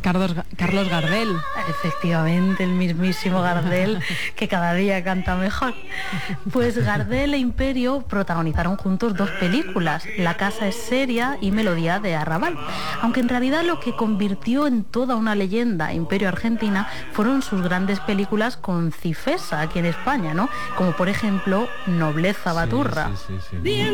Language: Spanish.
Carlos Gardel. Efectivamente, el mismísimo Gardel, que cada día canta mejor. Pues Gardel e Imperio protagonizaron juntos 2 películas, La casa es seria y Melodía de Arrabal. Aunque en realidad lo que convirtió en toda una leyenda Imperio Argentina fueron sus grandes películas con Cifesa aquí en España, ¿no? Como por ejemplo Nobleza Baturra. Sí.